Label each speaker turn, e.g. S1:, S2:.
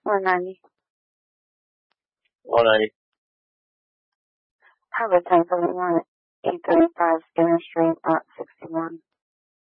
S1: 190.
S2: 190.
S1: Harvard 1071, 835 Skinner Street, lot 61.